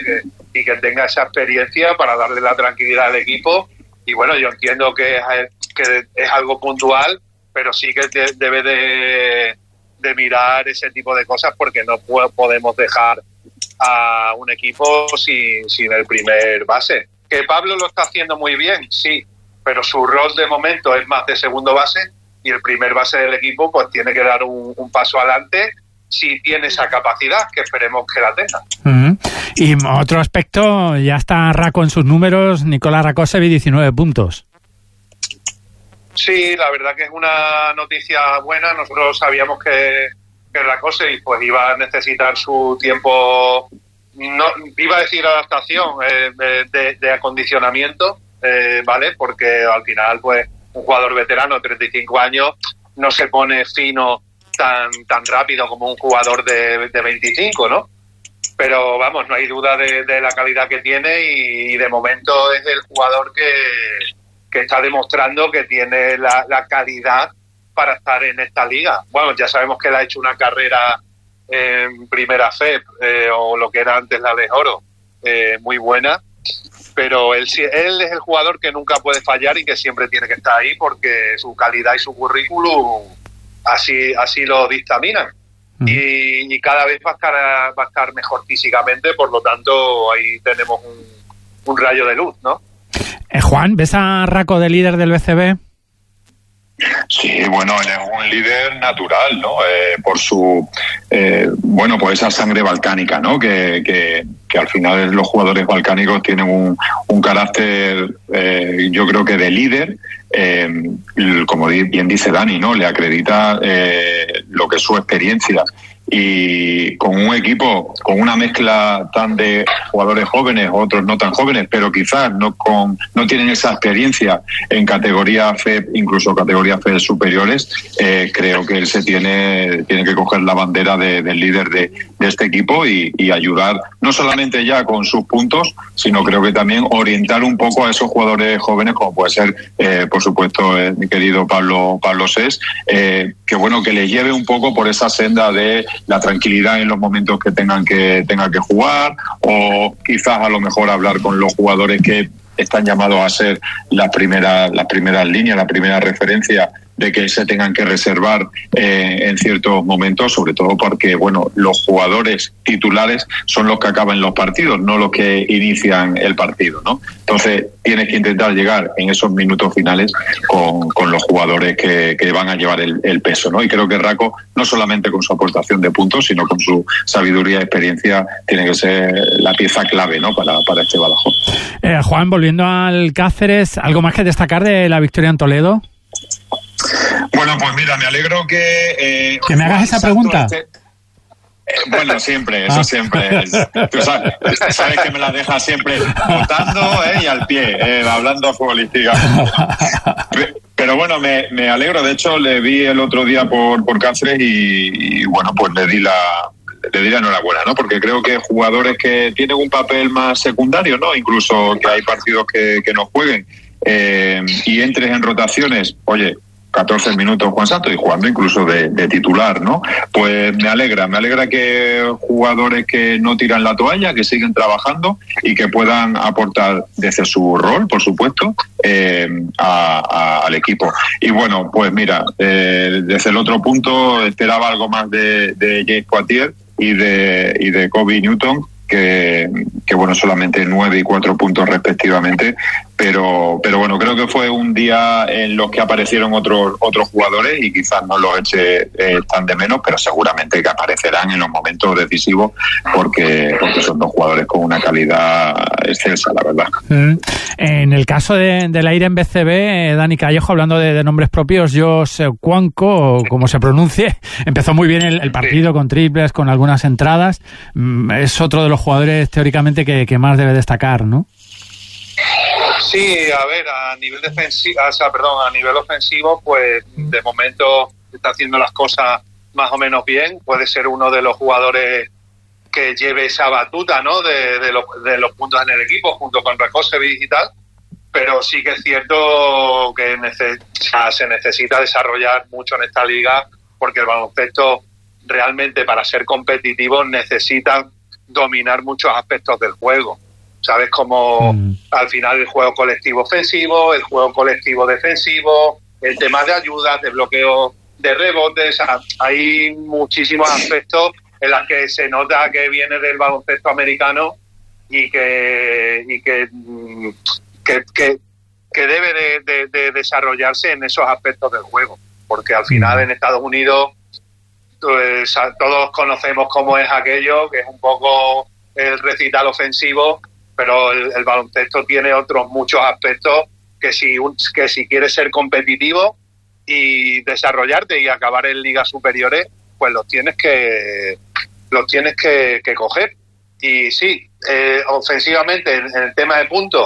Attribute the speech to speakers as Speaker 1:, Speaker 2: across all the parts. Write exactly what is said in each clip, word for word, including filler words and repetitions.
Speaker 1: que, y que tenga esa experiencia para darle la tranquilidad al equipo. Y bueno, yo entiendo que es, que es algo puntual, pero sí que de, debe de, de mirar ese tipo de cosas, porque no puedo, podemos dejar a un equipo sin, sin el primer base. Que Pablo lo está haciendo muy bien, sí, pero su rol de momento es más de segundo base, y el primer base del equipo pues tiene que dar un, un paso adelante si tiene esa capacidad, que esperemos que la tenga.
Speaker 2: Uh-huh. Y otro aspecto, ya está Raco en sus números, Nicolás Rakocevic, diecinueve puntos.
Speaker 1: Sí, la verdad que es una noticia buena. Nosotros sabíamos que, que Rakocevic pues iba a necesitar su tiempo, no iba a decir adaptación, eh, de, de, de acondicionamiento, eh, ¿vale? Porque al final pues un jugador veterano de treinta y cinco años no se pone fino tan tan rápido como un jugador de, de veinticinco, ¿no? Pero vamos, no hay duda de, de la calidad que tiene, y, y de momento es el jugador que, que está demostrando que tiene la, la calidad para estar en esta liga. Bueno, ya sabemos que él ha hecho una carrera en primera F E P, eh, o lo que era antes la de Oro, eh, muy buena, pero él, él es el jugador que nunca puede fallar y que siempre tiene que estar ahí, porque su calidad y su currículum así así lo dictaminan. Uh-huh. y, y cada vez va a estar va a estar mejor físicamente, por lo tanto ahí tenemos un, un rayo de luz, ¿no?
Speaker 2: Eh, Juan, ¿ves a Raco de líder del B C B?
Speaker 3: Sí, bueno, él es un líder natural, ¿no? Eh, por su, eh, bueno, pues esa sangre balcánica, ¿no? Que, que, que al final los jugadores balcánicos tienen un, un carácter, eh, yo creo que de líder. Eh, como bien dice Dani, ¿no? Le acredita eh, lo que es su experiencia, y con un equipo con una mezcla tan de jugadores jóvenes, otros no tan jóvenes, pero quizás no con no tienen esa experiencia en categoría F E P, incluso categorías F E P superiores. Eh, creo que él se tiene tiene que coger la bandera de, del líder de, de este equipo y, y ayudar no solamente ya con sus puntos, sino creo que también orientar un poco a esos jugadores jóvenes, como puede ser eh, por supuesto eh, mi querido Pablo Pablo Sés, eh, que bueno, que le lleve un poco por esa senda de la tranquilidad en los momentos que tengan que tengan que jugar, o quizás a lo mejor hablar con los jugadores que están llamados a ser las primeras las primeras líneas, la primera referencia, de que se tengan que reservar eh, en ciertos momentos, sobre todo porque bueno, los jugadores titulares son los que acaban los partidos, no los que inician el partido, ¿no? Entonces tienes que intentar llegar en esos minutos finales con, con los jugadores que, que van a llevar el, el peso, ¿no? Y creo que Raco, no solamente con su aportación de puntos, sino con su sabiduría y experiencia, tiene que ser la pieza clave, ¿no? para, para este Badajoz.
Speaker 2: Eh, Juan, volviendo al Cáceres, ¿algo más que destacar de la victoria en Toledo?
Speaker 3: Bueno, pues mira, me alegro que... Eh,
Speaker 2: que me hagas esa pregunta.
Speaker 3: Este, eh, bueno, siempre, eso ah. siempre. Es, tú sabes, sabes que me la dejas siempre votando eh, y al pie, eh, hablando futbolísticamente. Pero bueno, me, me alegro. De hecho, le vi el otro día por, por Cáceres y, y bueno, pues le di la... le di la enhorabuena, ¿no? Porque creo que jugadores que tienen un papel más secundario, ¿no? Incluso que hay partidos que, que no jueguen eh, y entres en rotaciones, oye, catorce minutos Juan Santos y jugando incluso de, de titular, ¿no? Pues me alegra, me alegra que jugadores que no tiran la toalla, que siguen trabajando y que puedan aportar desde su rol, por supuesto, eh, a, a, al equipo. Y bueno, pues mira, eh, desde el otro punto esperaba algo más de, de James Poitier y de y de Kobe Newton, que, que bueno, solamente nueve y cuatro puntos respectivamente, pero pero bueno, creo que fue un día en los que aparecieron otros otros jugadores y quizás no los eche eh, tan de menos, pero seguramente que aparecerán en los momentos decisivos, porque porque son dos jugadores con una calidad excelsa, la verdad.
Speaker 2: Mm. En el caso de, del Aire en B C B, eh, Dani Callejo, hablando de, de nombres propios, Jos Cuanco, o como se pronuncie, empezó muy bien el, el partido, sí, con triples, con algunas entradas. Mm, es otro de los jugadores teóricamente que, que más debe destacar, ¿no?
Speaker 1: Sí, a ver, a nivel defensivo, o sea, perdón, a nivel ofensivo, pues de momento está haciendo las cosas más o menos bien. Puede ser uno de los jugadores que lleve esa batuta, ¿no? De, de, los, de los puntos en el equipo, junto con Rakocevic y tal. Pero sí que es cierto que neces- o sea, se necesita desarrollar mucho en esta liga, porque el baloncesto realmente, para ser competitivo, necesita dominar muchos aspectos del juego. ¿Sabes? Como mm. al final el juego colectivo ofensivo, el juego colectivo defensivo, el tema de ayudas, de bloqueo de rebotes. O sea, hay muchísimos aspectos en los que se nota que viene del baloncesto americano y que y que, que, que, que debe de, de, de desarrollarse en esos aspectos del juego. Porque al final en Estados Unidos pues, todos conocemos cómo es aquello, que es un poco el recital ofensivo, pero el, el baloncesto tiene otros muchos aspectos que si un, que si quieres ser competitivo y desarrollarte y acabar en ligas superiores, pues los tienes que los tienes que, que coger. Y sí, eh, ofensivamente en, en el tema de puntos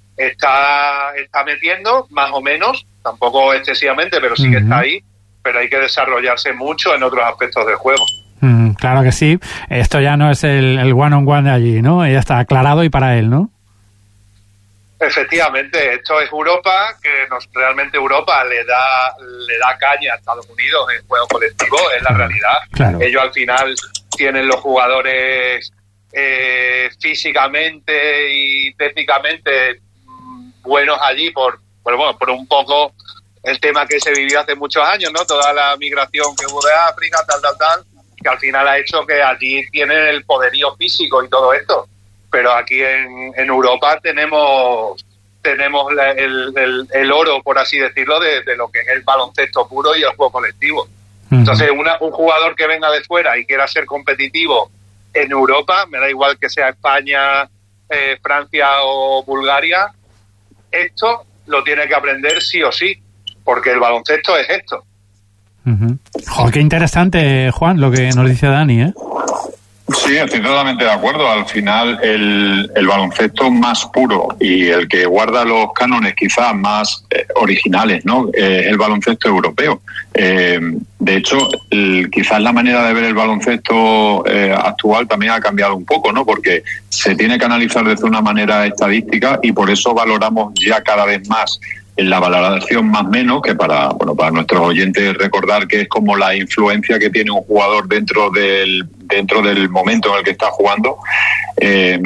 Speaker 1: está está metiendo más o menos, tampoco excesivamente, pero sí uh-huh. que está ahí, pero hay que desarrollarse mucho en otros aspectos del juego.
Speaker 2: Mm, claro que sí. Esto ya no es el, el one on one de allí, ¿no? Ya está aclarado y para él, ¿no?
Speaker 1: Efectivamente, esto es Europa, que nos, realmente Europa le da le da caña a Estados Unidos en juego colectivo, es la realidad.
Speaker 2: Claro.
Speaker 1: Ellos al final tienen los jugadores eh, físicamente y técnicamente buenos allí por, por, bueno, por un poco el tema que se vivió hace muchos años, ¿no? Toda la migración que hubo de África, tal, tal, tal, que al final ha hecho que allí tienen el poderío físico y todo esto. Pero aquí en, en Europa tenemos tenemos la, el, el, el oro, por así decirlo, de, de lo que es el baloncesto puro y el juego colectivo. Uh-huh. Entonces, una, un jugador que venga de fuera y quiera ser competitivo en Europa, me da igual que sea España, eh, Francia o Bulgaria, esto lo tiene que aprender sí o sí, porque el baloncesto es esto.
Speaker 2: Uh-huh. Jo, qué interesante, Juan, lo que nos dice Dani, ¿eh?
Speaker 3: Sí, estoy totalmente de acuerdo. Al final, el, el baloncesto más puro y el que guarda los cánones quizás más eh, originales, ¿no? Eh, el baloncesto europeo. Eh, de hecho, el, quizás la manera de ver el baloncesto eh, actual también ha cambiado un poco, ¿no? Porque se tiene que analizar desde una manera estadística y por eso valoramos ya cada vez más en la valoración más menos, que para bueno para nuestros oyentes recordar que es como la influencia que tiene un jugador dentro del dentro del momento en el que está jugando, eh,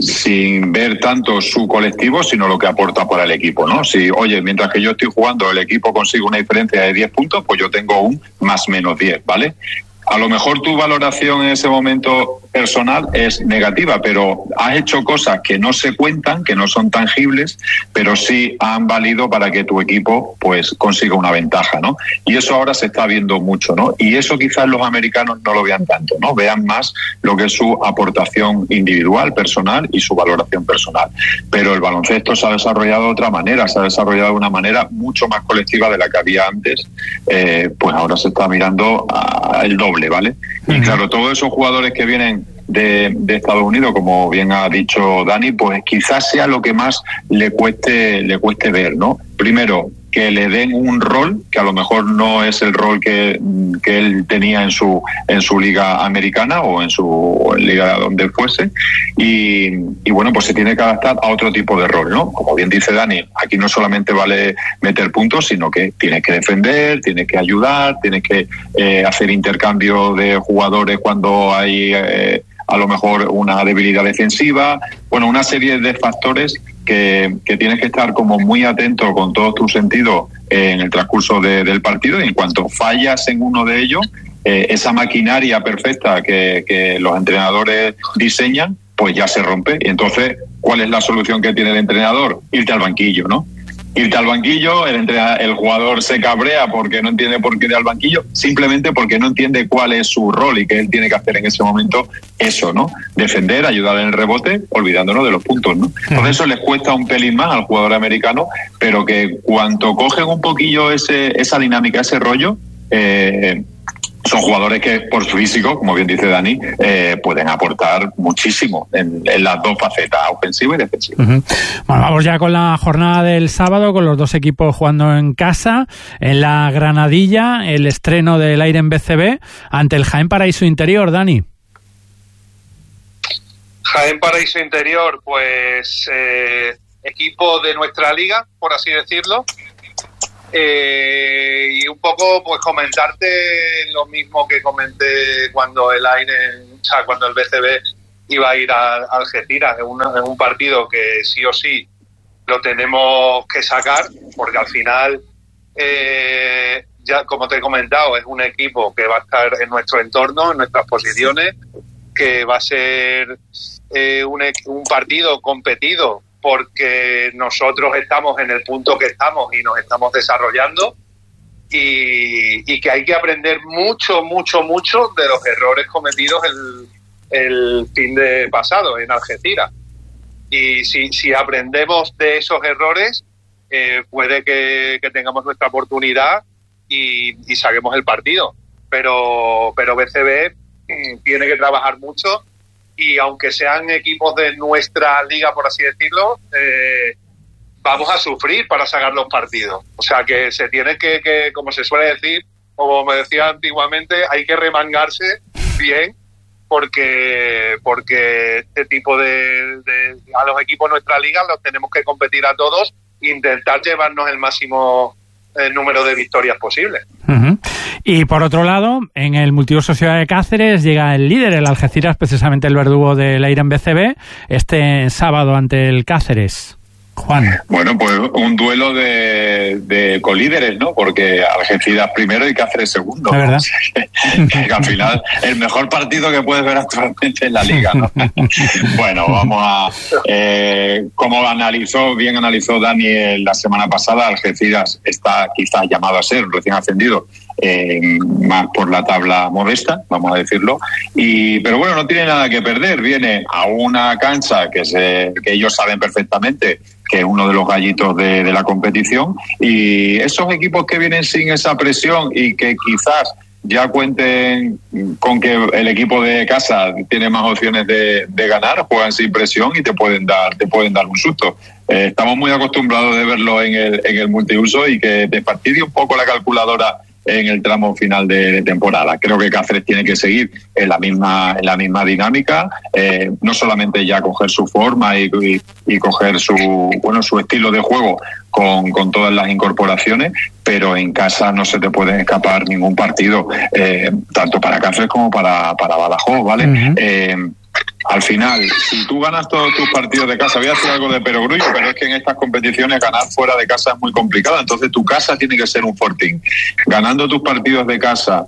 Speaker 3: sin ver tanto su colectivo, sino lo que aporta para el equipo, ¿no? Si, oye, mientras que yo estoy jugando el equipo consigue una diferencia de diez puntos, pues yo tengo un más menos diez, ¿vale? A lo mejor tu valoración en ese momento personal es negativa, pero has hecho cosas que no se cuentan, que no son tangibles, pero sí han valido para que tu equipo pues consiga una ventaja, ¿no? Y eso ahora se está viendo mucho, ¿no? Y eso quizás los americanos no lo vean tanto, ¿no? Vean más lo que es su aportación individual, personal y su valoración personal. Pero el baloncesto se ha desarrollado de otra manera, se ha desarrollado de una manera mucho más colectiva de la que había antes, eh, pues ahora se está mirando a el doble, ¿vale? Y claro, todos esos jugadores que vienen de, de Estados Unidos, como bien ha dicho Dani, pues quizás sea lo que más le cueste le cueste ver, ¿no? Primero, que le den un rol que a lo mejor no es el rol que, que él tenía en su en su liga americana o en su o en liga donde fuese y, y bueno, pues se tiene que adaptar a otro tipo de rol, ¿no? Como bien dice Dani, aquí no solamente vale meter puntos, sino que tienes que defender, tienes que ayudar, tienes que eh, hacer intercambio de jugadores cuando hay eh, a lo mejor una debilidad defensiva, bueno, una serie de factores que, que tienes que estar como muy atento con todos tus sentidos eh, en el transcurso de, del partido, y en cuanto fallas en uno de ellos, eh, esa maquinaria perfecta que, que los entrenadores diseñan, pues ya se rompe. Y entonces, ¿cuál es la solución que tiene el entrenador? Irte al banquillo, ¿no? Irte al banquillo, el, el jugador se cabrea porque no entiende por qué ir al banquillo, simplemente porque no entiende cuál es su rol y que él tiene que hacer en ese momento eso, ¿no? Defender, ayudar en el rebote, olvidándonos de los puntos, ¿no? Por eso les cuesta un pelín más al jugador americano, pero que cuando cogen un poquillo ese, esa dinámica, ese rollo, eh, son jugadores que por su físico, como bien dice Dani, eh, pueden aportar muchísimo en, en las dos facetas, ofensiva y defensiva.
Speaker 2: Uh-huh. Bueno, vamos ya con la jornada del sábado, con los dos equipos jugando en casa. En la Granadilla, el estreno del Airen B C B ante el Jaén Paraíso Interior, Dani.
Speaker 1: Jaén Paraíso Interior, pues eh, equipo de nuestra liga, por así decirlo. Eh, y un poco pues comentarte lo mismo que comenté cuando el aire, o sea, cuando el B C B iba a ir a, a Algeciras. Es, una, es un partido que sí o sí lo tenemos que sacar, porque al final, eh, ya como te he comentado, es un equipo que va a estar en nuestro entorno, en nuestras posiciones, que va a ser eh, un, un partido competido porque nosotros estamos en el punto que estamos y nos estamos desarrollando, y, y que hay que aprender mucho, mucho, mucho de los errores cometidos el, el fin de pasado en Algeciras. Y si, si aprendemos de esos errores, eh, puede que, que tengamos nuestra oportunidad y, y saquemos el partido. Pero, pero B C B mm, tiene que trabajar mucho, y aunque sean equipos de nuestra liga, por así decirlo, eh, vamos a sufrir para sacar los partidos. O sea que se tiene que, que, como se suele decir, o como me decía antiguamente, hay que remangarse bien, porque porque este tipo de, de a los equipos de nuestra liga los tenemos que competir a todos, intentar llevarnos el máximo el número de victorias posibles.
Speaker 2: Uh-huh. Y por otro lado, en el multiuso Ciudad de Cáceres llega el líder, el Algeciras, precisamente el verdugo del Eiren B C B, este sábado ante el Cáceres. Juan.
Speaker 3: Bueno, pues un duelo de, de colíderes, ¿no? Porque Algeciras primero y Cáceres segundo.
Speaker 2: ¿De verdad?
Speaker 3: Que, que al final el mejor partido que puedes ver actualmente en la liga, ¿no? Bueno, vamos a... Eh, como analizó, bien analizó Dani la semana pasada, Algeciras está quizás llamado a ser un recién ascendido, eh, más por la tabla modesta, vamos a decirlo, y pero bueno, no tiene nada que perder. Viene a una cancha que, se, que ellos saben perfectamente que es uno de los gallitos de, de la competición, y esos equipos que vienen sin esa presión y que quizás ya cuenten con que el equipo de casa tiene más opciones de, de ganar, juegan sin presión y te pueden dar te pueden dar un susto. Eh, estamos muy acostumbrados de verlo en el, en el multiuso y que te fastidie un poco la calculadora en el tramo final de, de temporada. Creo que Cáceres tiene que seguir en la misma en la misma dinámica, eh, no solamente ya coger su forma y, y, y coger su bueno su estilo de juego con, con todas las incorporaciones, pero en casa no se te puede escapar ningún partido, eh, tanto para Cáceres como para, para Badajoz, ¿vale? Uh-huh. Eh, al final, si tú ganas todos tus partidos de casa, voy a decir algo de perogrullo, pero es que en estas competiciones ganar fuera de casa es muy complicado, entonces tu casa tiene que ser un fortín. Ganando tus partidos de casa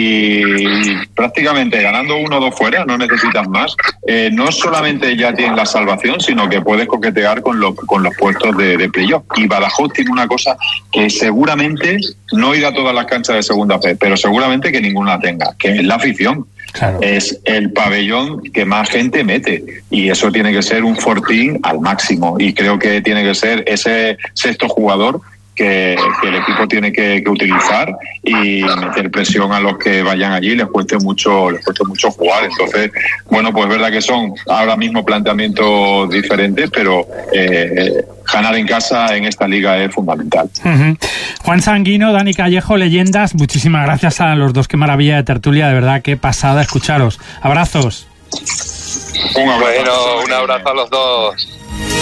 Speaker 3: y prácticamente ganando uno o dos fuera, no necesitas más, eh, no solamente ya tienes la salvación, sino que puedes coquetear con los, con los puestos de, de playoff. Y Badajoz tiene una cosa que seguramente no irá a todas las canchas de segunda fe, pero seguramente que ninguna tenga, que es la afición. Claro. Es el pabellón que más gente mete, y eso tiene que ser un fortín al máximo, y creo que tiene que ser ese sexto jugador que, que el equipo tiene que, que utilizar y meter presión a los que vayan allí, les cueste mucho les cueste mucho jugar. Entonces, bueno, pues es verdad que son ahora mismo planteamientos diferentes, pero eh, ganar en casa en esta liga es fundamental.
Speaker 2: Uh-huh. Juan Sanguino, Dani Callejo, leyendas, muchísimas gracias a los dos, qué maravilla de tertulia, de verdad, qué pasada escucharos. Abrazos.
Speaker 1: Un abrazo. Bueno, un abrazo a los dos.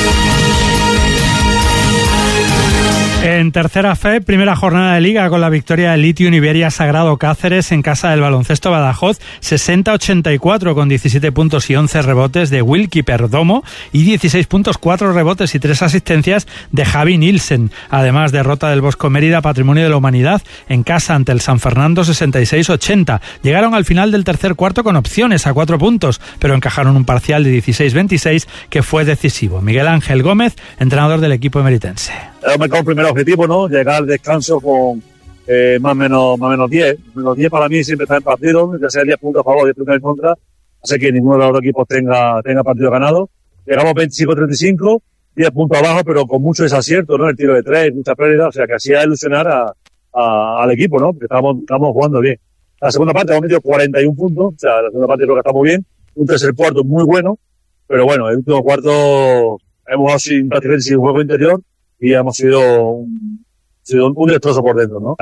Speaker 2: En tercera fe, primera jornada de Liga con la victoria del Litium Iberia Sagrado Cáceres en casa del Baloncesto Badajoz, sesenta a ochenta y cuatro con diecisiete puntos y once rebotes de Wilkie Perdomo y dieciséis puntos, cuatro rebotes y tres asistencias de Javi Nielsen. Además, derrota del Bosco Mérida, Patrimonio de la Humanidad, en casa ante el San Fernando, sesenta y seis a ochenta. Llegaron al final del tercer cuarto con opciones a cuatro puntos, pero encajaron un parcial de dieciséis veintiséis que fue decisivo. Miguel Ángel Gómez, entrenador del equipo emeritense.
Speaker 4: Hemos marcado el primer objetivo, ¿no? Llegar al descanso con eh, más o menos, más o menos diez. Menos diez para mí siempre está en partido, ya sea diez puntos a favor, diez puntos en contra. Así que ninguno de los dos equipos tenga, tenga partido ganado. Llegamos veinticinco a treinta y cinco, diez puntos abajo, pero con mucho desacierto, ¿no? El tiro de tres, mucha pérdida, o sea que hacía ilusionar a, a, al equipo, ¿no? Porque estamos, estamos jugando bien. La segunda parte hemos metido cuarenta y un puntos, o sea, la segunda parte creo que está muy bien. Un tercer cuarto muy bueno, pero bueno, el último cuarto hemos jugado sin, prácticamente sin juego interior, y hemos sido un, sido un destrozo por dentro, ¿no?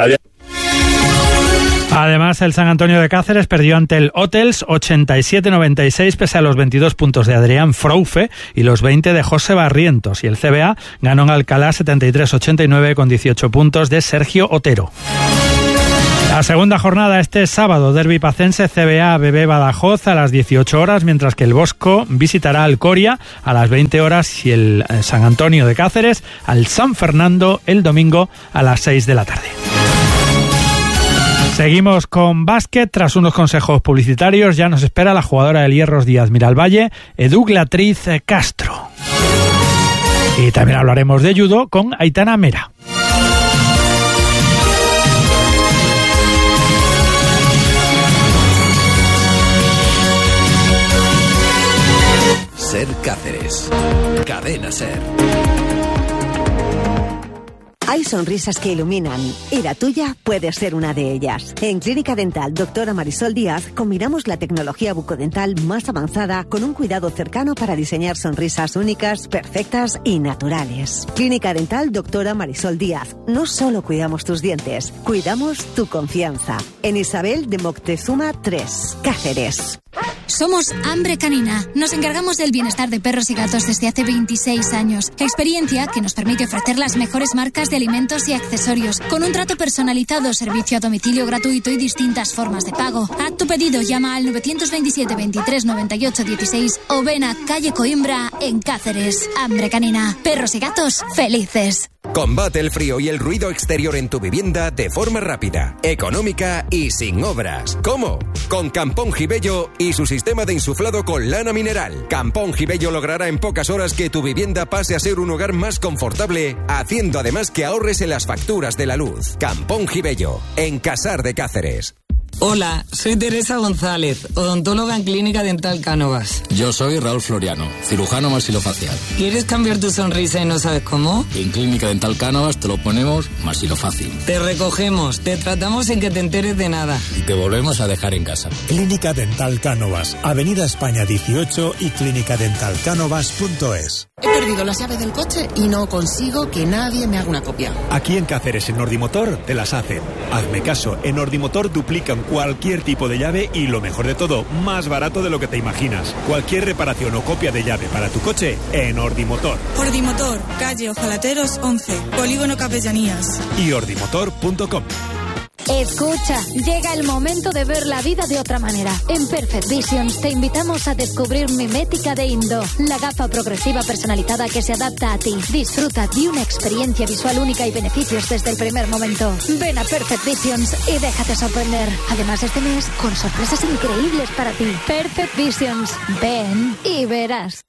Speaker 2: Además, el San Antonio de Cáceres perdió ante el Hotels ochenta y siete noventa y seis pese a los veintidós puntos de Adrián Froufe y los veinte de José Barrientos, y el C B A ganó en Alcalá setenta y tres ochenta y nueve con dieciocho puntos de Sergio Otero. La segunda jornada este sábado, derbi pacense, C B A B B Badajoz a las dieciocho horas, mientras que el Bosco visitará al Coria a las veinte horas y el San Antonio de Cáceres al San Fernando el domingo a las seis de la tarde. Seguimos con básquet. Tras unos consejos publicitarios ya nos espera la jugadora del Hierros Díaz Miralvalle, Eduglatriz Castro. Y también hablaremos de judo con Aitana Mera.
Speaker 5: Ser Cáceres. Cadena Ser.
Speaker 6: Hay sonrisas que iluminan y la tuya puede ser una de ellas. En Clínica Dental Doctora Marisol Díaz combinamos la tecnología bucodental más avanzada con un cuidado cercano para diseñar sonrisas únicas, perfectas y naturales. Clínica Dental Doctora Marisol Díaz. No solo cuidamos tus dientes, cuidamos tu confianza. En Isabel de Moctezuma tres, Cáceres.
Speaker 7: Somos Hambre Canina. Nos encargamos del bienestar de perros y gatos desde hace veintiséis años. Experiencia que nos permite ofrecer las mejores marcas de alimentos y accesorios, con un trato personalizado, servicio a domicilio gratuito y distintas formas de pago. Haz tu pedido, llama al nueve dos siete, veintitrés, noventa y ocho, dieciséis o ven a calle Coimbra en Cáceres. Hambre Canina. Perros y gatos felices.
Speaker 5: Combate el frío y el ruido exterior en tu vivienda de forma rápida, económica y sin obras. ¿Cómo? Con Campón Gibello y su sistema de insuflado con lana mineral. Campón Gibello logrará en pocas horas que tu vivienda pase a ser un hogar más confortable, haciendo además que ahorres en las facturas de la luz. Campón Gibello, en Casar de Cáceres.
Speaker 8: Hola, soy Teresa González, odontóloga en Clínica Dental Cánovas.
Speaker 9: Yo soy Raúl Floriano, cirujano maxilofacial.
Speaker 8: ¿Quieres cambiar tu sonrisa y no sabes cómo?
Speaker 9: En Clínica Dental Cánovas te lo ponemos maxilofácil.
Speaker 8: Te recogemos, te tratamos sin que te enteres de nada.
Speaker 9: Y te volvemos a dejar en casa.
Speaker 10: Clínica Dental Cánovas, Avenida España dieciocho y clínica dental cánovas punto es.
Speaker 11: He perdido las llaves del coche y no consigo que nadie me haga una copia.
Speaker 10: Aquí en Cáceres, en Nordimotor, te las hacen. Hazme caso, en Nordimotor duplican cualquier tipo de llave y, lo mejor de todo, más barato de lo que te imaginas. Cualquier reparación o copia de llave para tu coche, en Ordimotor.
Speaker 12: Ordimotor, calle Ojalateros once, Polígono Capellanías.
Speaker 10: Y ordimotor punto com.
Speaker 13: Escucha, llega el momento de ver la vida de otra manera. En Perfect Visions te invitamos a descubrir Mimética de Indo, la gafa progresiva personalizada que se adapta a ti. Disfruta de una experiencia visual única y beneficios desde el primer momento. Ven a Perfect Visions y déjate sorprender. Además, este mes, con sorpresas increíbles para ti. Perfect Visions, ven y verás.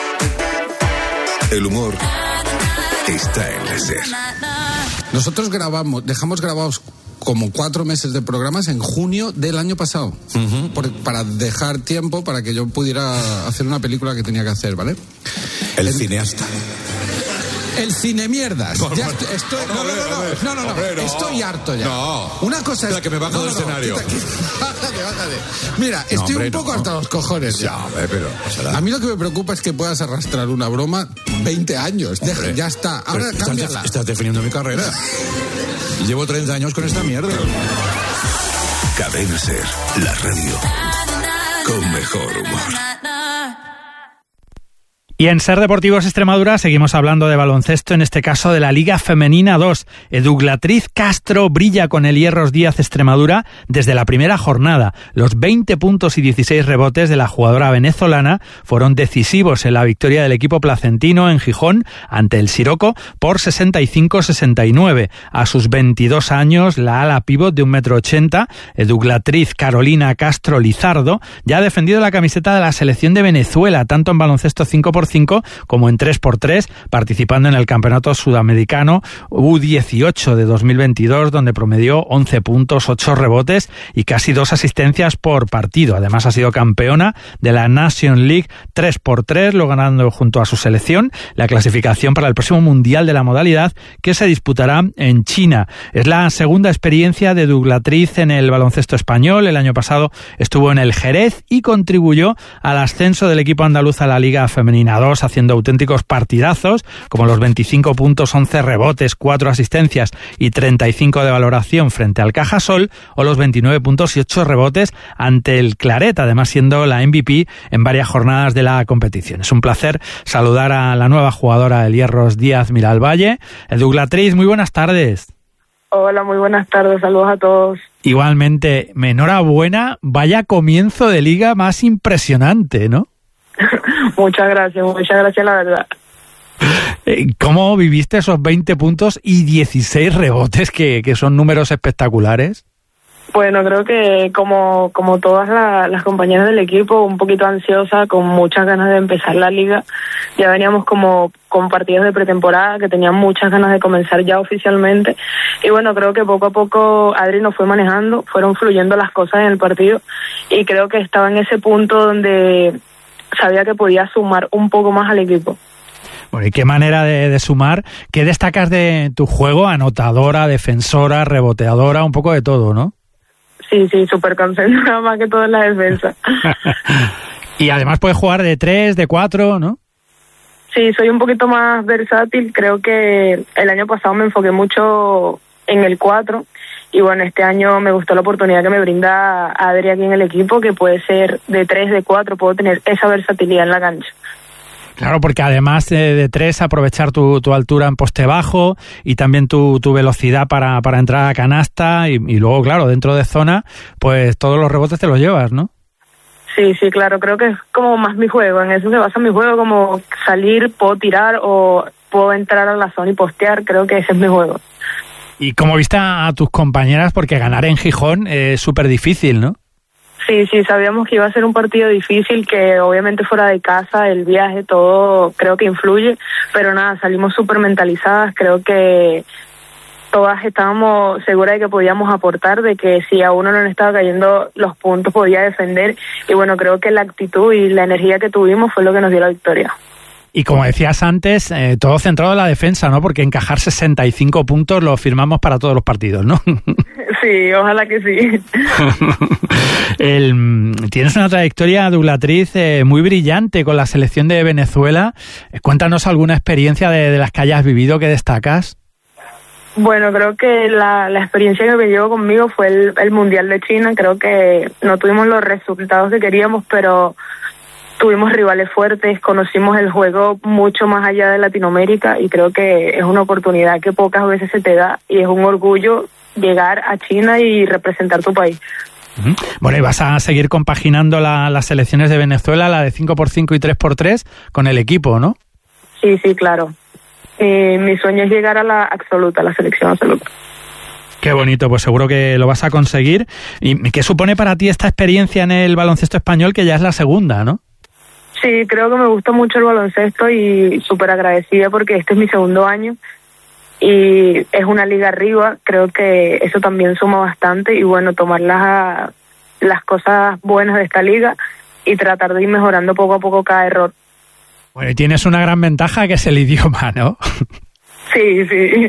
Speaker 14: El humor está en la SER.
Speaker 15: Nosotros grabamos, dejamos grabados como cuatro meses de programas en junio del año pasado, uh-huh. por, para dejar tiempo para que yo pudiera hacer una película que tenía que hacer, ¿vale?
Speaker 14: El, el cineasta.
Speaker 15: El cine mierdas.
Speaker 14: Por,
Speaker 15: ya
Speaker 14: por,
Speaker 15: estoy, estoy
Speaker 14: no,
Speaker 15: no, no, no, no,
Speaker 14: hombre,
Speaker 15: no, no, no,
Speaker 14: hombre, no.
Speaker 15: estoy harto ya.
Speaker 14: No.
Speaker 15: Una cosa es
Speaker 14: la que me bajo
Speaker 15: no,
Speaker 14: del
Speaker 15: no, no,
Speaker 14: escenario.
Speaker 15: Quita, quita, bájate, bájate. Mira, estoy no, hombre, un poco no. hasta los cojones ya.
Speaker 14: Ya, hombre, pero o sea,
Speaker 15: a mí lo que me preocupa es que puedas arrastrar una broma veinte años. Deja, ya está. Ahora
Speaker 14: estás,
Speaker 15: cámbiala.
Speaker 14: De, estás definiendo mi carrera. Llevo treinta años con esta mierda.
Speaker 5: Cadena Ser, la radio con mejor humor.
Speaker 2: Y en Ser Deportivos Extremadura seguimos hablando de baloncesto, en este caso de la Liga Femenina dos. Eduglatriz Castro brilla con el Hierros Díaz Extremadura desde la primera jornada. Los veinte puntos y dieciséis rebotes de la jugadora venezolana fueron decisivos en la victoria del equipo placentino en Gijón ante el Siroco por sesenta y cinco a sesenta y nueve. A sus veintidós años, la ala pívot de un metro ochenta, Eduglatriz Carolina Castro Lizardo, ya ha defendido la camiseta de la selección de Venezuela, tanto en baloncesto cinco por cinco como en tres por tres, participando en el Campeonato Sudamericano U dieciocho de dos mil veintidós, donde promedió once puntos, ocho rebotes y casi dos asistencias por partido. Además, ha sido campeona de la Nation League tres por tres, logrando junto a su selección la clasificación para el próximo Mundial de la modalidad, que se disputará en China. Es la segunda experiencia de Eduglatriz en el baloncesto español. El año pasado estuvo en el Jerez y contribuyó al ascenso del equipo andaluz a la Liga Femenina dos, haciendo auténticos partidazos, como los veinticinco puntos, once rebotes, cuatro asistencias y treinta y cinco de valoración frente al Cajasol, o los veintinueve puntos y ocho rebotes ante el Claret, además siendo la M V P en varias jornadas de la competición. Es un placer saludar a la nueva jugadora del Hierros Díaz Miralvalle. Eduglatriz, muy buenas tardes.
Speaker 16: Hola, muy buenas tardes, saludos a todos.
Speaker 2: Igualmente, enhorabuena, vaya comienzo de liga más impresionante, ¿no?
Speaker 16: Muchas gracias, muchas gracias, la verdad.
Speaker 2: ¿Cómo viviste esos veinte puntos y dieciséis rebotes, que, que son números espectaculares?
Speaker 16: Bueno, creo que como, como todas la, las compañeras del equipo, un poquito ansiosa, con muchas ganas de empezar la liga. Ya veníamos como con partidos de pretemporada que tenían muchas ganas de comenzar ya oficialmente. Y bueno, creo que poco a poco Adri nos fue manejando, fueron fluyendo las cosas en el partido y creo que estaba en ese punto donde sabía que podía sumar un poco más al equipo.
Speaker 2: Bueno, ¿y qué manera de, de sumar? ¿Qué destacas de tu juego? Anotadora, defensora, reboteadora, un poco de todo, ¿no?
Speaker 16: Sí, sí, súper concentrada más que todo en la defensa.
Speaker 2: Y además puedes jugar de tres, de cuatro, ¿no?
Speaker 16: Sí, soy un poquito más versátil. Creo que el año pasado me enfoqué mucho en el cuatro. Y bueno, este año me gustó la oportunidad que me brinda Adri aquí en el equipo, que puede ser de tres, de cuatro. Puedo tener esa versatilidad en la cancha.
Speaker 2: Claro, porque además de, de tres, aprovechar tu, tu altura en poste bajo y también tu, tu velocidad para, para entrar a canasta y, y luego, claro, dentro de zona, pues todos los rebotes te los llevas, ¿no?
Speaker 16: Sí, sí, claro, creo que es como más mi juego, en eso se basa mi juego, como salir, puedo tirar o puedo entrar a la zona y postear, creo que ese es mi juego.
Speaker 2: ¿Y cómo viste a tus compañeras? Porque ganar en Gijón es súper difícil, ¿no?
Speaker 16: Sí, sí, sabíamos que iba a ser un partido difícil, que obviamente fuera de casa, el viaje, todo creo que influye, pero nada, salimos súper mentalizadas, creo que todas estábamos seguras de que podíamos aportar, de que si a uno no le estaba cayendo los puntos podía defender, y bueno, creo que la actitud y la energía que tuvimos fue lo que nos dio la victoria.
Speaker 2: Y como decías antes, eh, todo centrado en la defensa, ¿no? Porque encajar sesenta y cinco puntos lo firmamos para todos los partidos, ¿no?
Speaker 16: Sí, ojalá que sí.
Speaker 2: El, tienes una trayectoria, Douglatriz, eh, muy brillante con la selección de Venezuela. Cuéntanos alguna experiencia de, de las que hayas vivido que destacas.
Speaker 16: Bueno, creo que la, la experiencia que me llevó conmigo fue el, el Mundial de China. Creo que no tuvimos los resultados que queríamos, pero tuvimos rivales fuertes, conocimos el juego mucho más allá de Latinoamérica y creo que es una oportunidad que pocas veces se te da y es un orgullo llegar a China y representar tu país.
Speaker 2: Bueno, y vas a seguir compaginando la, las selecciones de Venezuela, la de cinco por cinco y tres por tres, con el equipo, ¿no?
Speaker 16: Sí, sí, claro. Eh, mi sueño es llegar a la absoluta, a la selección absoluta.
Speaker 2: Qué bonito, pues seguro que lo vas a conseguir. ¿Y qué supone para ti esta experiencia en el baloncesto español, que ya es la segunda, no?
Speaker 16: Sí, creo que me gusta mucho el baloncesto y súper agradecida porque este es mi segundo año y es una liga arriba, creo que eso también suma bastante y bueno, tomar las, las cosas buenas de esta liga y tratar de ir mejorando poco a poco cada error.
Speaker 2: Bueno, y tienes una gran ventaja que es el idioma, ¿no?
Speaker 16: Sí, sí.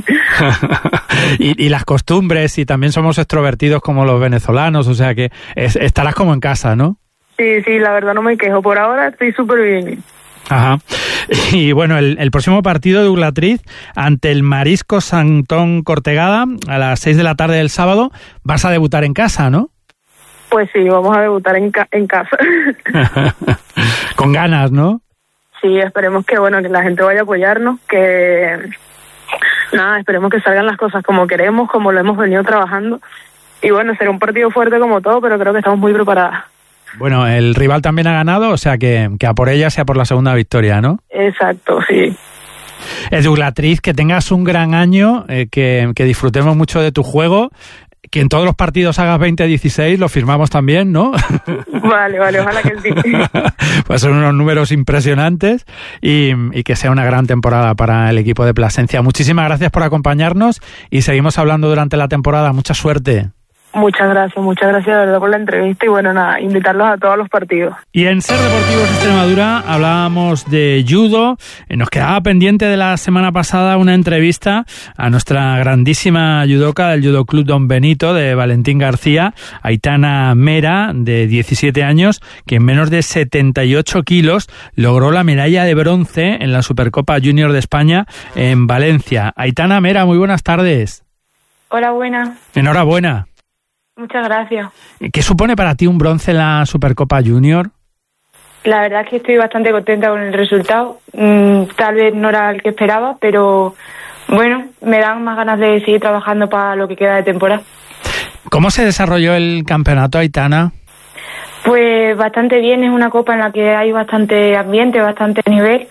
Speaker 2: y, y las costumbres, y también somos extrovertidos como los venezolanos, o sea que es, estarás como en casa, ¿no?
Speaker 16: Sí, sí, la verdad no me quejo. Por ahora estoy súper bien.
Speaker 2: Ajá. Y bueno, el, el próximo partido de Douglatriz ante el Marisco Santón Cortegada a las seis de la tarde del sábado, vas a debutar en casa, ¿no?
Speaker 16: Pues sí, vamos a debutar en, ca- en casa.
Speaker 2: Con ganas, ¿no?
Speaker 16: Sí, esperemos que bueno que la gente vaya a apoyarnos, que nada, esperemos que salgan las cosas como queremos, como lo hemos venido trabajando. Y bueno, será un partido fuerte como todo, pero creo que estamos muy preparadas.
Speaker 2: Bueno, el rival también ha ganado, o sea que, que a por ella sea por la segunda victoria, ¿no?
Speaker 16: Exacto, sí.
Speaker 2: Eh, Douglatriz, que tengas un gran año, eh, que, que disfrutemos mucho de tu juego, que en todos los partidos hagas veinte a dieciséis, lo firmamos también, ¿no?
Speaker 16: Vale, vale, ojalá que sí.
Speaker 2: Pues son unos números impresionantes y, y que sea una gran temporada para el equipo de Plasencia. Muchísimas gracias por acompañarnos y seguimos hablando durante la temporada. Mucha suerte.
Speaker 16: Muchas gracias, muchas gracias de verdad por la entrevista y bueno, nada, invitarlos a todos los partidos.
Speaker 2: Y en Ser Deportivos Extremadura hablábamos de judo. Nos quedaba pendiente de la semana pasada una entrevista a nuestra grandísima judoka del Judo Club Don Benito de Valentín García, Aitana Mera, de diecisiete años, que en menos de setenta y ocho kilos logró la medalla de bronce en la Supercopa Junior de España en Valencia. Aitana Mera, muy buenas tardes.
Speaker 17: Hola, buenas.
Speaker 2: Enhorabuena.
Speaker 17: Muchas gracias.
Speaker 2: ¿Qué supone para ti un bronce en la Supercopa Junior?
Speaker 17: La verdad es que estoy bastante contenta con el resultado. Mm, tal vez no era el que esperaba, pero Bueno, me dan más ganas de seguir trabajando para lo que queda de temporada.
Speaker 2: ¿Cómo se desarrolló el campeonato, Aitana?
Speaker 17: Pues bastante bien, es una copa en la que hay bastante ambiente, bastante nivel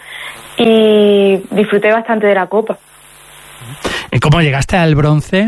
Speaker 17: y disfruté bastante de la copa.
Speaker 2: ¿Y cómo llegaste al bronce?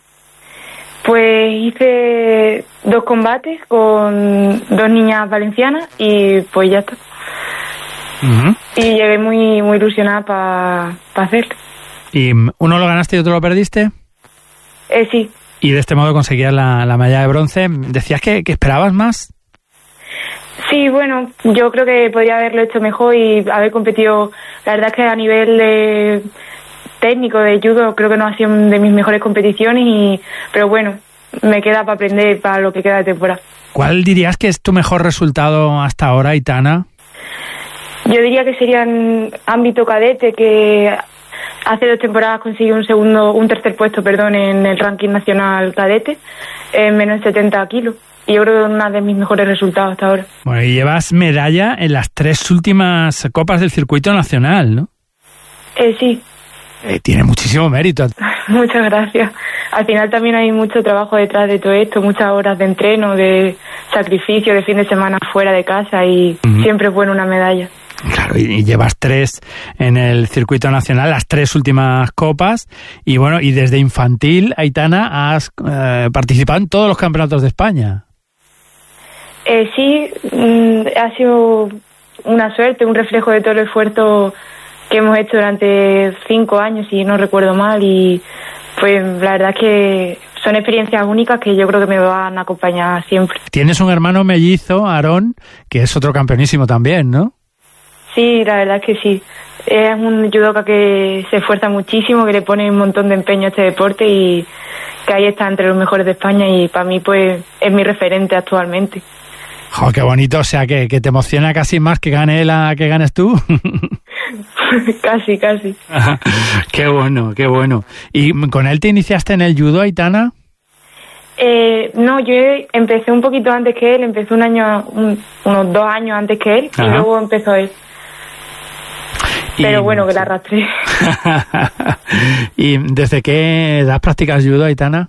Speaker 17: Pues hice dos combates con dos niñas valencianas y pues ya está. Uh-huh. Y llegué muy muy ilusionada para pa hacerlo.
Speaker 2: ¿Y uno lo ganaste y otro lo perdiste?
Speaker 17: Eh, sí.
Speaker 2: Y de este modo conseguías la, la medalla de bronce. ¿Decías que, que esperabas más?
Speaker 17: Sí, bueno, yo creo que podría haberlo hecho mejor y haber competido. La verdad es que a nivel de técnico de judo creo que no ha sido de mis mejores competiciones, y pero bueno, me queda para aprender para lo que queda de temporada.
Speaker 2: ¿Cuál dirías que es tu mejor resultado hasta ahora, Aitana?
Speaker 17: Yo diría que sería en ámbito cadete, que hace dos temporadas conseguí un segundo, un tercer puesto, perdón, en el ranking nacional cadete, en menos de setenta kilos. Y yo creo que es uno de mis mejores resultados hasta ahora.
Speaker 2: Bueno, y llevas medalla en las tres últimas copas del circuito nacional, ¿no?
Speaker 17: Eh, sí.
Speaker 2: Eh, tiene muchísimo mérito.
Speaker 17: Muchas gracias. Al final también hay mucho trabajo detrás de todo esto, muchas horas de entreno, de sacrificio, de fin de semana fuera de casa, y uh-huh. siempre es bueno una medalla.
Speaker 2: Claro, y, y llevas tres en el circuito nacional, las tres últimas copas, y bueno, y desde infantil, Aitana, has eh, participado en todos los campeonatos de España.
Speaker 17: Eh, sí, mm, ha sido una suerte, un reflejo de todo el esfuerzo que hemos hecho durante cinco años, si no recuerdo mal, y pues la verdad es que son experiencias únicas que yo creo que me van a acompañar siempre. Tienes
Speaker 2: un hermano mellizo, Aarón, que es otro campeonísimo también, ¿no?
Speaker 17: Sí, la verdad es que sí. Es un judoka que se esfuerza muchísimo, que le pone un montón de empeño a este deporte y que ahí está entre los mejores de España, y para mí pues es mi referente actualmente.
Speaker 2: ¡Oh, qué bonito! O sea, que, que te emociona casi más que gane él a que ganes tú.
Speaker 17: Casi, casi.
Speaker 2: Qué bueno, qué bueno. ¿Y con él te iniciaste en el judo, Aitana?
Speaker 17: Eh, no, yo empecé un poquito antes que él, empecé un año, un, unos dos años antes que él. Ajá. Y luego empezó él. Pero y, bueno, que la arrastré.
Speaker 2: ¿Y desde qué edad practicas judo, Aitana?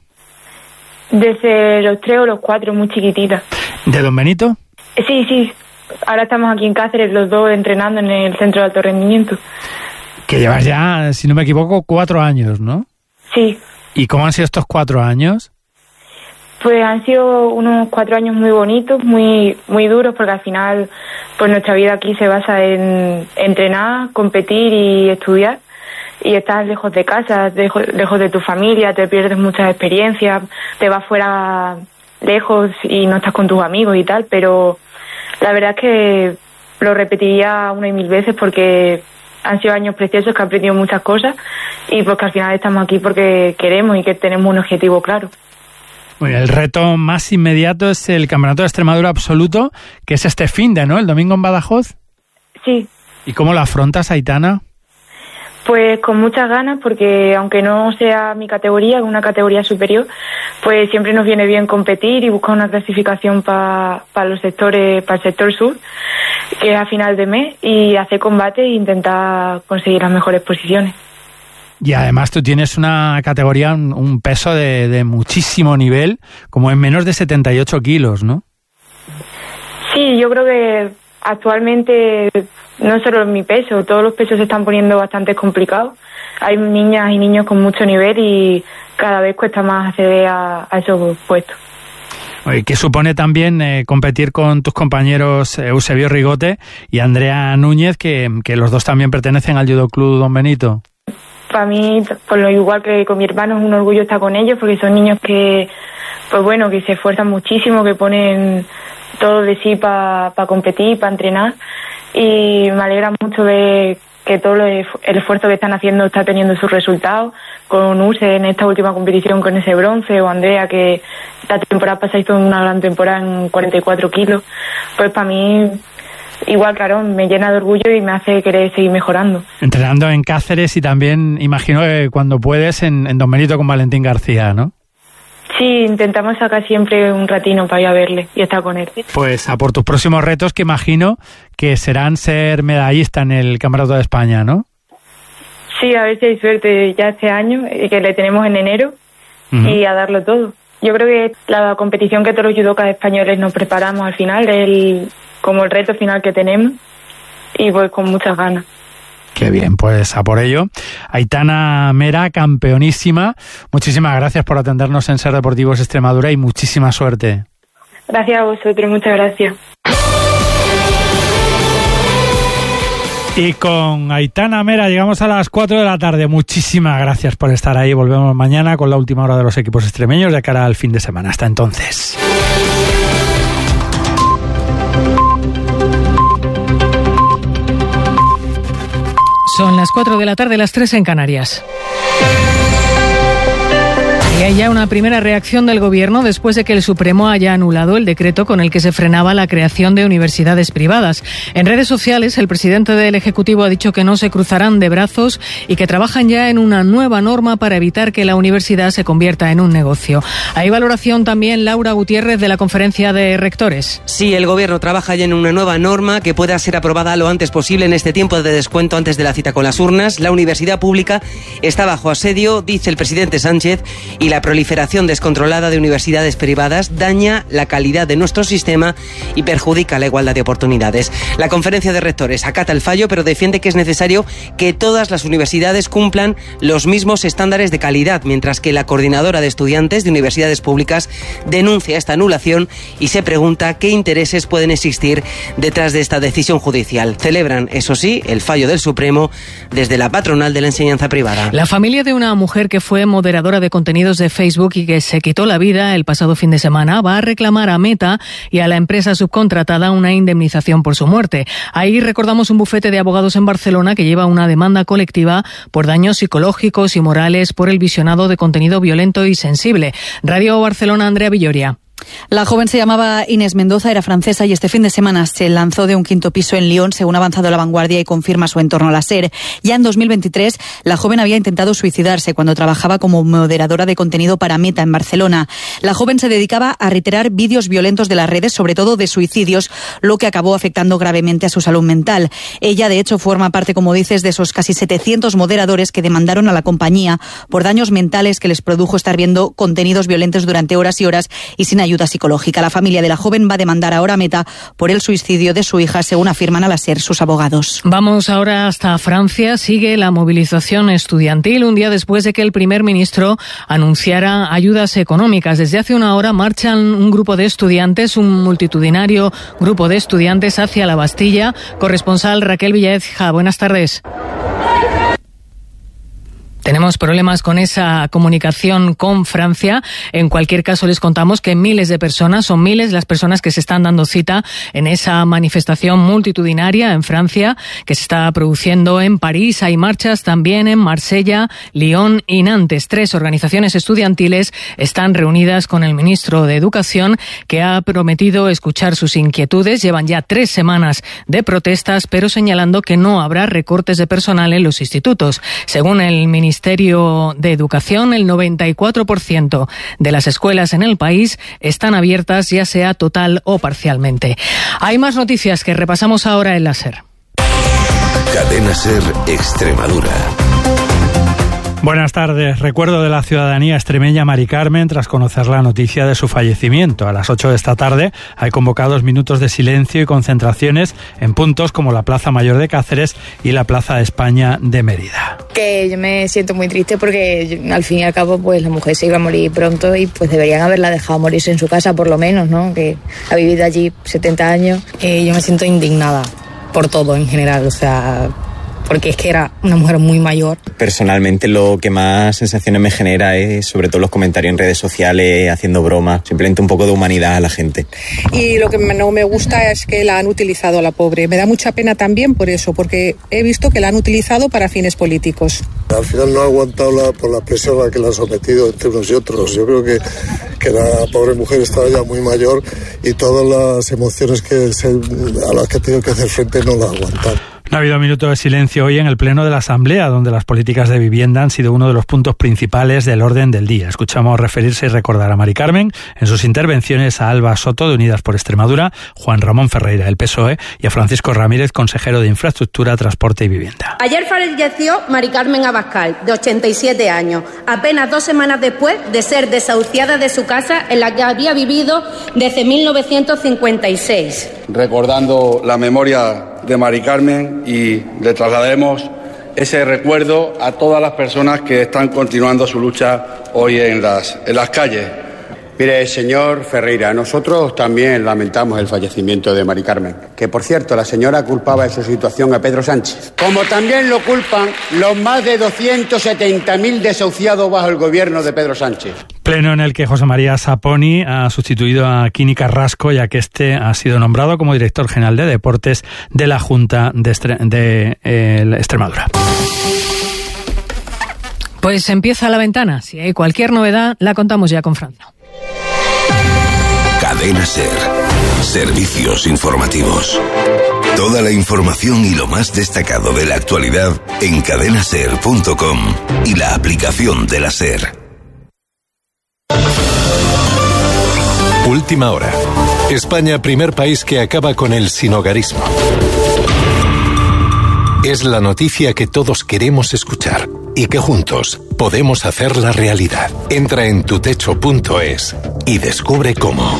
Speaker 17: Desde los tres o los cuatro, muy chiquitita.
Speaker 2: ¿De Don Benito?
Speaker 17: Sí, sí. Ahora estamos aquí en Cáceres, los dos entrenando en el centro de alto rendimiento.
Speaker 2: Que llevas ya, si no me equivoco, cuatro años, ¿no?
Speaker 17: Sí.
Speaker 2: ¿Y cómo han sido estos cuatro años?
Speaker 17: Pues han sido unos cuatro años muy bonitos, muy muy duros, porque al final pues nuestra vida aquí se basa en entrenar, competir y estudiar. Y estás lejos de casa, lejos, lejos de tu familia, te pierdes muchas experiencias, te vas fuera lejos y no estás con tus amigos y tal, pero la verdad es que lo repetiría una y mil veces porque han sido años preciosos, que he aprendido muchas cosas, y porque al final estamos aquí porque queremos y que tenemos un objetivo claro.
Speaker 2: Bueno, el reto más inmediato es el Campeonato de Extremadura Absoluto, que es este finde, ¿no? El domingo en Badajoz.
Speaker 17: Sí.
Speaker 2: ¿Y cómo lo afrontas, Aitana?
Speaker 17: Pues con muchas ganas, porque aunque no sea mi categoría, una categoría superior, pues siempre nos viene bien competir y buscar una clasificación para pa los sectores, para el sector sur, que es a final de mes, y hacer combate e intentar conseguir las mejores posiciones.
Speaker 2: Y además tú tienes una categoría, un, un peso de, de muchísimo nivel, como en menos de setenta y ocho kilos, ¿no?
Speaker 17: Sí, yo creo que actualmente no solo en mi peso, todos los pesos se están poniendo bastante complicados. Hay niñas y niños con mucho nivel y cada vez cuesta más acceder a, a esos puestos.
Speaker 2: Oye, ¿qué supone también eh, competir con tus compañeros eh, Eusebio Rigote y Andrea Núñez, que, que los dos también pertenecen al Judo Club Don Benito?
Speaker 17: Para mí, por lo igual que con mi hermano, es un orgullo estar con ellos, porque son niños que, pues bueno, que se esfuerzan muchísimo, que ponen todo de sí para pa competir, para entrenar, y me alegra mucho ver que todo lo, el esfuerzo que están haciendo está teniendo sus resultados, con Use en esta última competición con ese bronce, o Andrea, que esta temporada pasada hizo una gran temporada en cuarenta y cuatro kilos. Pues para mí, igual, claro, me llena de orgullo y me hace querer seguir mejorando. Entrenando en Cáceres y también, imagino que cuando puedes, en, en Don Benito con Valentín García, ¿no? Sí, intentamos sacar siempre un ratino para ir a verle y estar con él. Pues a por tus próximos retos, que imagino que serán ser medallista en el Campeonato de España, ¿no? Sí, a ver si hay suerte ya este año, que le tenemos en enero, uh-huh. y a darlo todo. Yo creo que la competición que todos los judocas españoles nos preparamos al final es el, como el reto final que tenemos, y pues con muchas ganas.
Speaker 2: Qué bien, pues a por ello. Aitana Mera, campeonísima, muchísimas gracias por atendernos en Ser Deportivos Extremadura y muchísima suerte.
Speaker 17: Gracias a vosotros, muchas gracias.
Speaker 2: Y con Aitana Mera llegamos a las cuatro de la tarde. Muchísimas gracias por estar ahí. Volvemos mañana con la última hora de los equipos extremeños de cara al fin de semana. Hasta entonces.
Speaker 18: Son las cuatro de la tarde, las tres en Canarias. Y hay ya una primera reacción del Gobierno después de que el Supremo haya anulado el decreto con el que se frenaba la creación de universidades privadas. En redes sociales, el presidente del Ejecutivo ha dicho que no se cruzarán de brazos y que trabajan ya en una nueva norma para evitar que la universidad se convierta en un negocio. Hay valoración también, Laura Gutiérrez, de la Conferencia de Rectores.
Speaker 19: Sí, el Gobierno trabaja ya en una nueva norma que pueda ser aprobada lo antes posible en este tiempo de descuento antes de la cita con las urnas. La universidad pública está bajo asedio, dice el presidente Sánchez, y la proliferación descontrolada de universidades privadas daña la calidad de nuestro sistema y perjudica la igualdad de oportunidades. La Conferencia de Rectores acata el fallo, pero defiende que es necesario que todas las universidades cumplan los mismos estándares de calidad, mientras que la Coordinadora de Estudiantes de Universidades Públicas denuncia esta anulación y se pregunta qué intereses pueden existir detrás de esta decisión judicial. Celebran, eso sí, el fallo del Supremo desde la patronal de la enseñanza privada.
Speaker 18: La familia de una mujer que fue moderadora de contenidos de Facebook y que se quitó la vida el pasado fin de semana va a reclamar a Meta y a la empresa subcontratada una indemnización por su muerte. Ahí recordamos un bufete de abogados en Barcelona que lleva una demanda colectiva por daños psicológicos y morales por el visionado de contenido violento y sensible. Radio Barcelona, Andrea Villoria.
Speaker 20: La joven se llamaba Inés Mendoza, era francesa y este fin de semana se lanzó de un quinto piso en Lyon, según ha avanzado La Vanguardia y confirma su entorno la SER. Ya en dos mil veintitrés, la joven había intentado suicidarse cuando trabajaba como moderadora de contenido para Meta en Barcelona. La joven se dedicaba a reiterar vídeos violentos de las redes, sobre todo de suicidios, lo que acabó afectando gravemente a su salud mental. Ella, de hecho, forma parte, como dices, de esos casi setecientos moderadores que demandaron a la compañía por daños mentales que les produjo estar viendo contenidos violentos durante horas y horas y sin ayuda psicológica. La familia de la joven va a demandar ahora a Meta por el suicidio de su hija, según afirman a la SER sus abogados.
Speaker 18: Vamos ahora hasta Francia. Sigue la movilización estudiantil un día después de que el primer ministro anunciara ayudas económicas. Desde hace una hora marchan un grupo de estudiantes, un multitudinario grupo de estudiantes hacia la Bastilla. Corresponsal Raquel Villaécija, buenas tardes. Tenemos problemas con esa comunicación con Francia. En cualquier caso, les contamos que miles de personas, son miles las personas que se están dando cita en esa manifestación multitudinaria en Francia que se está produciendo en París. Hay marchas también en Marsella, Lyon y Nantes. Tres organizaciones estudiantiles están reunidas con el ministro de Educación, que ha prometido escuchar sus inquietudes. Llevan ya tres semanas de protestas, pero señalando que no habrá recortes de personal en los institutos. Según el ministro Ministerio de Educación, el noventa y cuatro por ciento de las escuelas en el país están abiertas, ya sea total o parcialmente. Hay más noticias que repasamos ahora en la SER.
Speaker 5: Cadena SER Extremadura.
Speaker 2: Buenas tardes. Recuerdo de la ciudadanía extremeña Mari Carmen tras conocer la noticia de su fallecimiento. A las ocho de esta tarde hay convocados minutos de silencio y concentraciones en puntos como la Plaza Mayor de Cáceres y la Plaza de España de Mérida.
Speaker 21: Que yo me siento muy triste porque al fin y al cabo pues la mujer se iba a morir pronto y pues deberían haberla dejado morirse en su casa por lo menos, ¿no? Que ha vivido allí setenta años.
Speaker 22: Eh, yo me siento indignada por todo en general, o sea, porque es que era una mujer muy mayor.
Speaker 23: Personalmente lo que más sensaciones me genera es sobre todo los comentarios en redes sociales, haciendo bromas, simplemente un poco de humanidad a la gente.
Speaker 24: Y lo que no me gusta es que la han utilizado a la pobre. Me da mucha pena también por eso, porque he visto que la han utilizado para fines políticos.
Speaker 25: Al final no ha aguantado la, por la presión a la que la han sometido entre unos y otros. Yo creo que, que la pobre mujer estaba ya muy mayor y todas las emociones que se, a las que ha tenido que hacer frente no la ha aguantado.
Speaker 2: No ha habido minuto de silencio hoy en el Pleno de la Asamblea, donde las políticas de vivienda han sido uno de los puntos principales del orden del día. Escuchamos referirse y recordar a Mari Carmen en sus intervenciones, a Alba Soto de Unidas por Extremadura, Juan Ramón Ferreira del P S O E y a Francisco Ramírez, consejero de Infraestructura, Transporte y Vivienda.
Speaker 1: Ayer falleció Mari Carmen Abascal, de ochenta y siete años, apenas dos semanas después de ser desahuciada de su casa en la que había vivido desde mil novecientos cincuenta y seis.
Speaker 3: Recordando la memoria de Mari Carmen, y le trasladaremos ese recuerdo a todas las personas que están continuando su lucha hoy en las, en las calles.
Speaker 4: Mire, señor Ferreira, nosotros también lamentamos el fallecimiento de Mari Carmen, que por cierto la señora culpaba de su situación a Pedro Sánchez, como también lo culpan los más de doscientos setenta mil desahuciados bajo el gobierno de Pedro Sánchez.
Speaker 2: Pleno en el que José María Saponi ha sustituido a Quini Carrasco, ya que este ha sido nombrado como director general de deportes de la Junta de, Estre- de eh, Extremadura.
Speaker 18: Pues empieza la ventana. Si hay cualquier novedad, la contamos ya con Francia.
Speaker 6: Cadena SER. Servicios informativos. Toda la información y lo más destacado de la actualidad en cadena ser punto com y la aplicación de la SER.
Speaker 7: Última hora. España, primer país que acaba con el sinhogarismo. Es la noticia que todos queremos escuchar y que juntos podemos hacerla realidad. Entra en tutecho punto es y descubre cómo.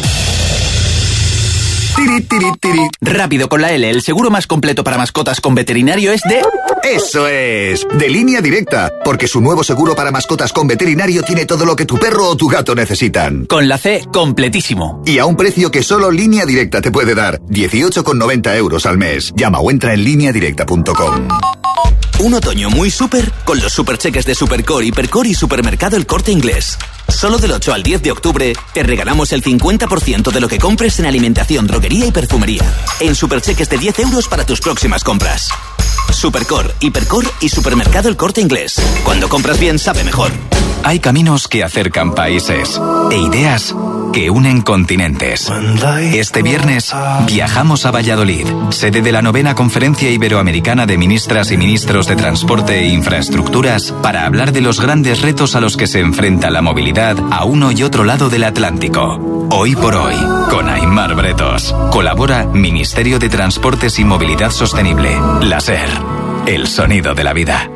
Speaker 26: Tiri, tiri, tiri. Rápido con la L, el seguro más completo para mascotas con veterinario es de...
Speaker 27: ¡Eso es! De Línea Directa, porque su nuevo seguro para mascotas con veterinario tiene todo lo que tu perro o tu gato necesitan.
Speaker 26: Con la C, completísimo.
Speaker 27: Y a un precio que solo Línea Directa te puede dar, dieciocho con noventa euros al mes. Llama o entra en línea directa punto com.
Speaker 26: Un otoño muy súper con los supercheques de Supercore, Hipercore y Supermercado El Corte Inglés. Solo del ocho al diez de octubre te regalamos el cincuenta por ciento de lo que compres en alimentación, droguería y perfumería. En supercheques de diez euros para tus próximas compras. Supercore, Hipercore y Supermercado El Corte Inglés. Cuando compras bien, sabe mejor.
Speaker 28: Hay caminos que acercan países e ideas que unen continentes. Este viernes viajamos a Valladolid, sede de la novena Conferencia Iberoamericana de Ministras y Ministros de Transporte e Infraestructuras, para hablar de los grandes retos a los que se enfrenta la movilidad a uno y otro lado del Atlántico. Hoy por hoy, con Aimar Bretos. Colabora Ministerio de Transportes y Movilidad Sostenible. La SER, el sonido de la vida.